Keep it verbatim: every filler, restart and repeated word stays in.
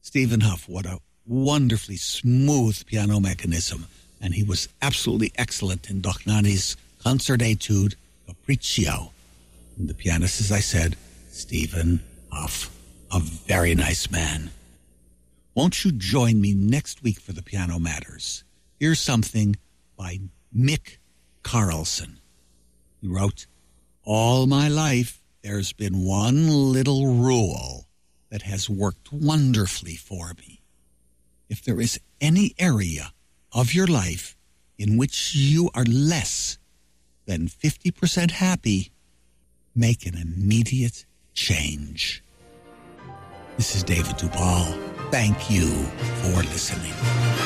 Stephen Huff, what a wonderfully smooth piano mechanism. And he was absolutely excellent in Dohnányi's Concert Etude Capriccio. And the pianist, as I said, Stephen Huff, a very nice man. Won't you join me next week for the Piano Matters? Here's something by Mick Carlson. He wrote, "All my life, there's been one little rule that has worked wonderfully for me. If there is any area of your life in which you are less than fifty percent happy, make an immediate change." This is David Duvall. Thank you for listening.